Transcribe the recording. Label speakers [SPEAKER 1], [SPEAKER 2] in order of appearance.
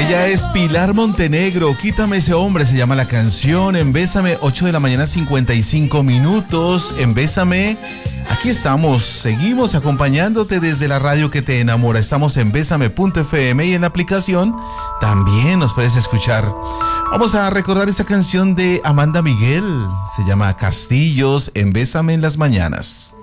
[SPEAKER 1] Ella es Pilar Montenegro, Quítame ese hombre, se llama la canción. En Bésame, 8 de la mañana, 55 minutos. En Bésame, aquí estamos, seguimos acompañándote desde la radio que te enamora. Estamos en Bésame.fm y en la aplicación también nos puedes escuchar. Vamos a recordar esta canción de Amanda Miguel, se llama Castillos, en Bésame en las mañanas.